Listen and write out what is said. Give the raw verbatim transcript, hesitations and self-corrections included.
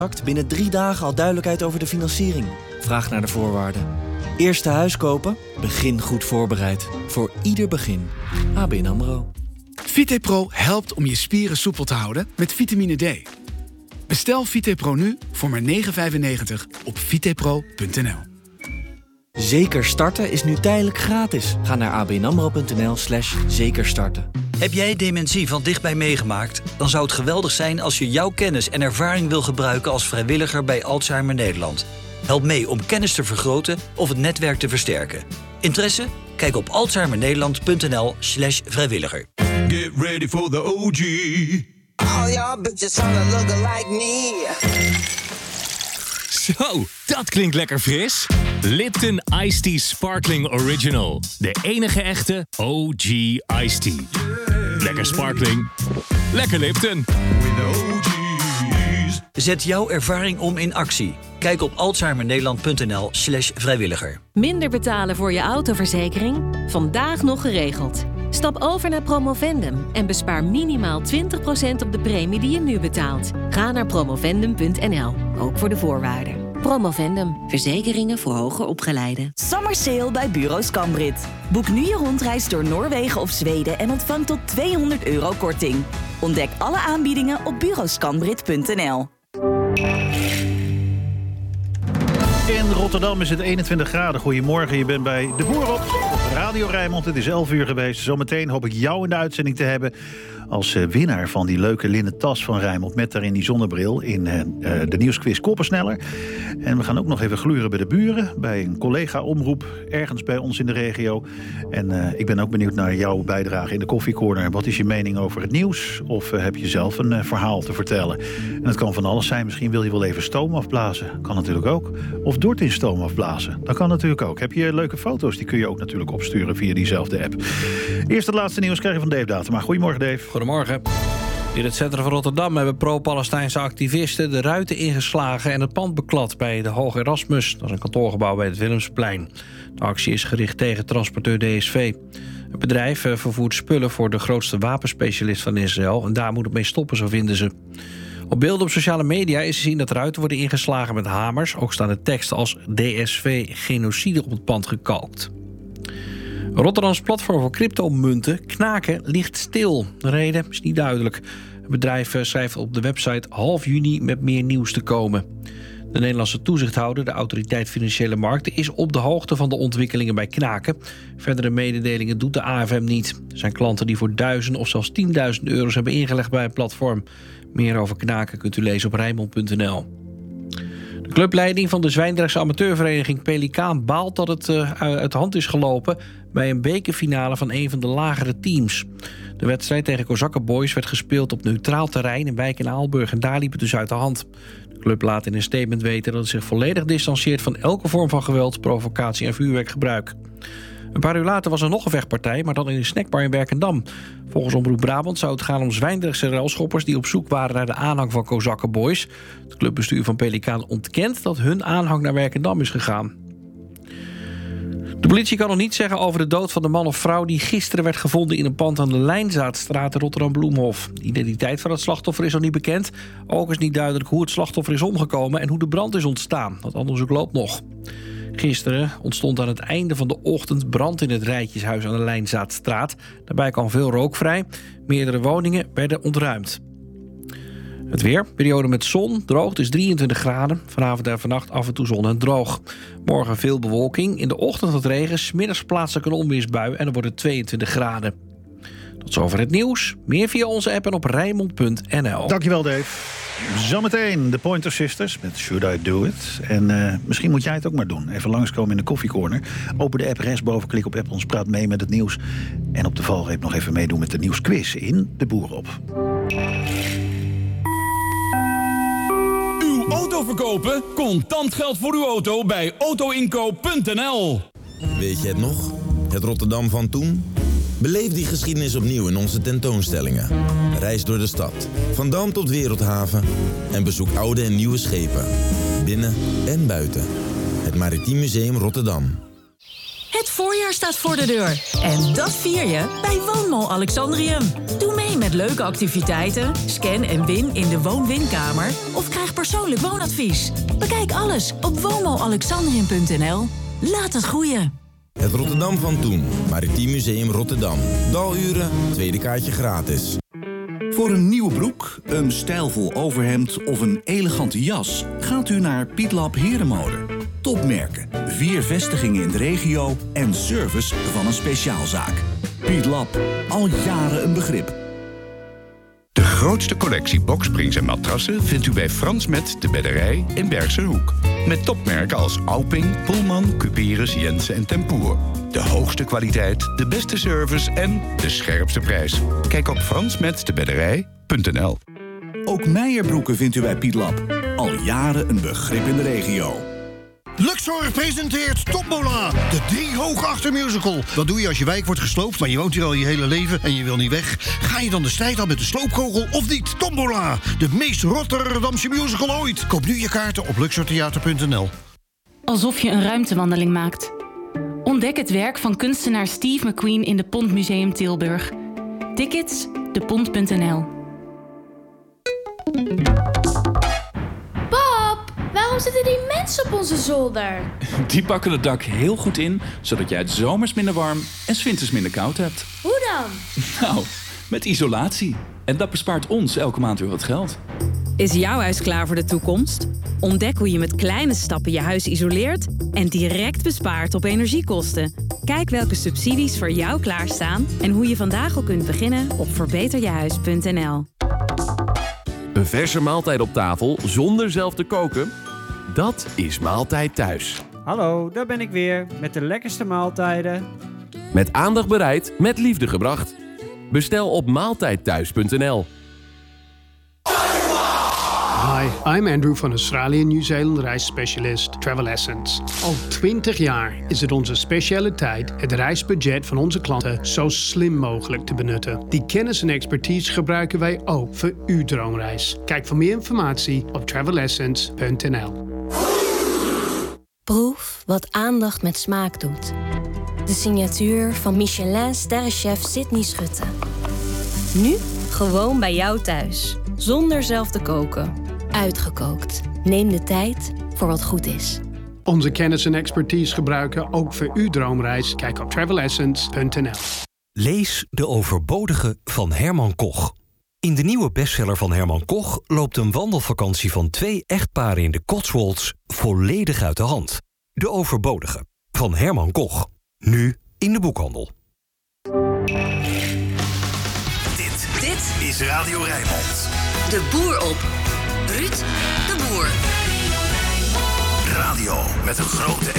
Binnen drie dagen al duidelijkheid over de financiering. Vraag naar de voorwaarden. Eerste huis kopen? Begin goed voorbereid. Voor ieder begin. A B N AMRO. VitePro helpt om je spieren soepel te houden met vitamine D. Bestel VitePro nu voor maar negen euro vijfennegentig op vitepro punt n l. Zeker starten is nu tijdelijk gratis. Ga naar abnamro.nl slash zeker starten. Heb jij dementie van dichtbij meegemaakt? Dan zou het geweldig zijn als je jouw kennis en ervaring wil gebruiken als vrijwilliger bij Alzheimer Nederland. Help mee om kennis te vergroten of het netwerk te versterken. Interesse? Kijk op alzheimernederland.nl slash vrijwilliger. Get ready for the O G. All y'all bitches wanna look like me. Zo, dat klinkt lekker fris. Lipton Iced Tea Sparkling Original. De enige echte O G Iced Tea. Lekker sparkling. Lekker Lipton. Zet jouw ervaring om in actie. Kijk op alzheimernederland.nl slash vrijwilliger. Minder betalen voor je autoverzekering? Vandaag nog geregeld. Stap over naar Promovendum en bespaar minimaal twintig procent op de premie die je nu betaalt. Ga naar promovendum punt n l, ook voor de voorwaarden. Promovendum, verzekeringen voor hoger opgeleiden. Summer sale bij Bureau Scambrit. Boek nu je rondreis door Noorwegen of Zweden en ontvang tot tweehonderd euro korting. Ontdek alle aanbiedingen op bureau scambrit punt n l. In Rotterdam is het eenentwintig graden. Goedemorgen, je bent bij De Boer op, op Radio Rijnmond. Het is elf uur geweest. Zometeen hoop ik jou in de uitzending te hebben als uh, winnaar van die leuke linnen tas van Rijnmond met daarin die zonnebril in uh, uh, de nieuwsquiz Koppensneller. En we gaan ook nog even gluren bij de buren, bij een collega-omroep ergens bij ons in de regio. En uh, ik ben ook benieuwd naar jouw bijdrage in de koffiecorner. Wat is je mening over het nieuws? Of uh, heb je zelf een uh, verhaal te vertellen? En het kan van alles zijn. Misschien wil je wel even stoom afblazen. Kan natuurlijk ook. Of Dort in stoom afblazen. Dat kan natuurlijk ook. Heb je leuke foto's? Die kun je ook natuurlijk opsturen via diezelfde app. Eerst het laatste nieuws krijg je van Dave Datema. Goedemorgen, Dave. Goedemorgen. In het centrum van Rotterdam hebben pro-Palestijnse activisten de ruiten ingeslagen en het pand beklad bij de Hoog Erasmus. Dat is een kantoorgebouw bij het Willemsplein. De actie is gericht tegen transporteur D S V. Het bedrijf vervoert spullen voor de grootste wapenspecialist van Israël en daar moet het mee stoppen, zo vinden ze. Op beelden op sociale media is te zien dat ruiten worden ingeslagen met hamers. Ook staan de teksten als D S V genocide op het pand gekalkt. Rotterdams platform voor cryptomunten, Knaken, ligt stil. De reden is niet duidelijk. Het bedrijf schrijft op de website half juni met meer nieuws te komen. De Nederlandse toezichthouder, de Autoriteit Financiële Markten, is op de hoogte van de ontwikkelingen bij Knaken. Verdere mededelingen doet de A F M niet. Er zijn klanten die voor duizenden of zelfs tienduizend euro's hebben ingelegd bij het platform. Meer over Knaken kunt u lezen op rijnmond punt n l. De clubleiding van de Zwijndrechtse amateurvereniging Pelikaan baalt dat het uh, uit de hand is gelopen bij een bekerfinale van een van de lagere teams. De wedstrijd tegen Kozakken Boys werd gespeeld op neutraal terrein in Wijk en Aalburg en daar liep het dus uit de hand. De club laat in een statement weten dat het zich volledig distancieert van elke vorm van geweld, provocatie en vuurwerkgebruik. Een paar uur later was er nog een vechtpartij, maar dan in een snackbar in Werkendam. Volgens Omroep Brabant zou het gaan om Zwijndrechtse ruilschoppers die op zoek waren naar de aanhang van Kozakken Boys. Het clubbestuur van Pelikaan ontkent dat hun aanhang naar Werkendam is gegaan. De politie kan nog niet zeggen over de dood van de man of vrouw die gisteren werd gevonden in een pand aan de Lijnzaadstraat in Rotterdam-Bloemhof. De identiteit van het slachtoffer is nog niet bekend. Ook is niet duidelijk hoe het slachtoffer is omgekomen en hoe de brand is ontstaan. Dat onderzoek loopt nog. Gisteren ontstond aan het einde van de ochtend brand in het Rijtjeshuis aan de Lijnzaadstraat. Daarbij kwam veel rook vrij. Meerdere woningen werden ontruimd. Het weer, periode met zon, droog, het is drieëntwintig graden. Vanavond en vannacht af en toe zon en droog. Morgen veel bewolking, in de ochtend wat regen, 's middags plaatselijk een onweersbui en dan wordt het tweeëntwintig graden. Tot zover het nieuws. Meer via onze app en op rijnmond punt n l. Dankjewel, Dave. Zometeen de Pointer Sisters met Should I Do It. En uh, misschien moet jij het ook maar doen. Even langskomen in de koffiecorner. Open de app rechtsboven, klik op app ons, praat mee met het nieuws. En op de valreep nog even meedoen met de nieuwsquiz in De Boer op. Uw auto verkopen? Contant geld voor uw auto bij autoinkoop punt n l. Weet je het nog? Het Rotterdam van toen? Beleef die geschiedenis opnieuw in onze tentoonstellingen. Reis door de stad, van Dam tot Wereldhaven en bezoek oude en nieuwe schepen. Binnen en buiten. Het Maritiem Museum Rotterdam. Het voorjaar staat voor de deur. En dat vier je bij Woonmall Alexandrium. Doe mee met met leuke activiteiten? Scan en win in de woon-winkamer? Of krijg persoonlijk woonadvies? Bekijk alles op womo alexandrium punt n l. Laat het groeien. Het Rotterdam van toen. Maritiem Museum Rotterdam. Daluren, tweede kaartje gratis. Voor een nieuwe broek, een stijlvol overhemd of een elegante jas gaat u naar Pietlab Herenmode. Topmerken, vier vestigingen in de regio en service van een speciaalzaak. Pietlab, al jaren een begrip. De grootste collectie boksprings en matrassen vindt u bij Frans Met de Bedderij in Bergse Hoek. Met topmerken als Auping, Pullman, Cuperus, Jensen en Tempoer. De hoogste kwaliteit, de beste service en de scherpste prijs. Kijk op frans met de bedderij punt n l. Ook Meijerbroeken vindt u bij Pietlab. Al jaren een begrip in de regio. Luxor presenteert Tombola, de drie hoogachter musical. Wat doe je als je wijk wordt gesloopt, maar je woont hier al je hele leven en je wil niet weg? Ga je dan de strijd aan met de sloopkogel of niet? Tombola, de meest Rotterdamse musical ooit. Koop nu je kaarten op luxor theater punt n l. Alsof je een ruimtewandeling maakt. Ontdek het werk van kunstenaar Steve McQueen in de Pont Museum Tilburg. Tickets, de pont punt n l. Pap, waarom zitten die mensen op onze zolder? Die pakken het dak heel goed in, zodat jij het zomers minder warm en 's winters minder koud hebt. Hoe dan? Nou, met isolatie. En dat bespaart ons elke maand weer wat geld. Is jouw huis klaar voor de toekomst? Ontdek hoe je met kleine stappen je huis isoleert en direct bespaart op energiekosten. Kijk welke subsidies voor jou klaarstaan en hoe je vandaag al kunt beginnen op verbeter je huis punt n l. Een verse maaltijd op tafel zonder zelf te koken? Dat is Maaltijd Thuis. Hallo, daar ben ik weer met de lekkerste maaltijden. Met aandacht bereid, met liefde gebracht. Bestel op maaltijd thuis punt n l. Hi, I'm Andrew van Australië Nieuw-Zeeland reisspecialist Travel Essence. Al twintig jaar is het onze specialiteit het reisbudget van onze klanten zo slim mogelijk te benutten. Die kennis en expertise gebruiken wij ook voor uw droomreis. Kijk voor meer informatie op travel essence punt n l. Proef wat aandacht met smaak doet. De signatuur van Michelin-sterrenchef Sydney Schutte. Nu gewoon bij jou thuis. Zonder zelf te koken. Uitgekookt. Neem de tijd voor wat goed is. Onze kennis en expertise gebruiken ook voor uw droomreis. Kijk op travel essence punt n l. Lees De Overbodige van Herman Koch. In de nieuwe bestseller van Herman Koch loopt een wandelvakantie van twee echtparen in de Cotswolds volledig uit de hand. De Overbodige van Herman Koch. Nu in de boekhandel. Dit, dit is Radio Rijnmond. De boer op. Ruud de Boer. Radio met een grote